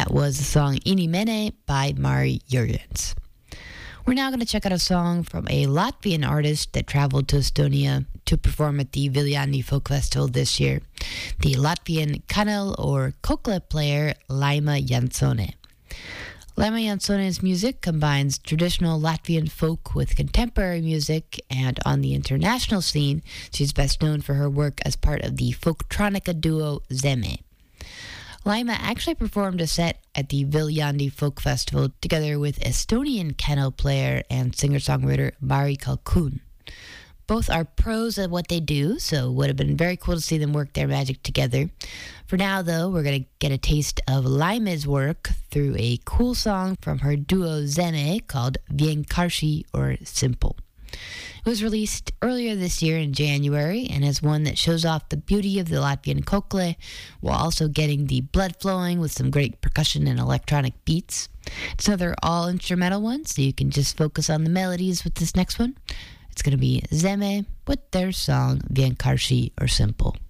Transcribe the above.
That was the song Inimene by Mari Jurjens. We're now going to check out a song from a Latvian artist that traveled to Estonia to perform at the Viljandi Folk Festival this year, the Latvian kanel or kokle player Laima Jansone. Laima Jansone's music combines traditional Latvian folk with contemporary music, and on the international scene, she's best known for her work as part of the folktronica duo Zeme. Laima actually performed a set at the Viljandi Folk Festival together with Estonian kanel player and singer-songwriter Mari Kalkun. Both are pros at what they do, so it would have been very cool to see them work their magic together. For now, though, we're going to get a taste of Laima's work through a cool song from her duo Zeme called Vienkarshi or Simple. It was released earlier this year in January and is one that shows off the beauty of the Latvian kokle while also getting the blood flowing with some great percussion and electronic beats. It's another all-instrumental one, so you can just focus on the melodies with this next one. It's going to be Zeme with their song Vienkarshi or Simple.